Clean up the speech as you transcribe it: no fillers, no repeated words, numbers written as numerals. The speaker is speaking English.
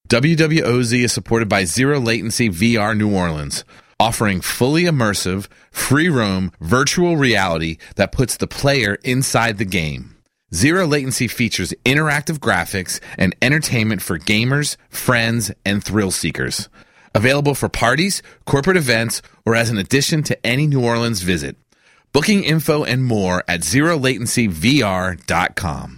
WWOZ is supported by Zero Latency VR New Orleans, offering fully immersive, free-roam virtual reality that puts the player inside the game. Zero Latency features interactive graphics and entertainment for gamers, friends, and thrill seekers. Available for parties, corporate events, or as an addition to any New Orleans visit. Booking info and more at ZeroLatencyVR.com.